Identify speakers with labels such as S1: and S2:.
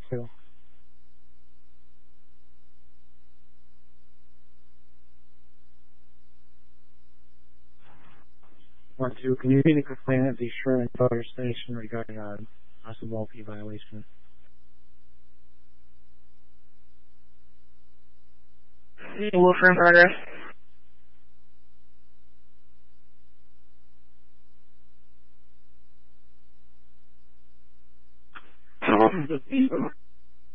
S1: 2. 1, 2. Can you be the complainant at the Sherman Motor Station regarding a possible P violation?
S2: Wolfer in progress.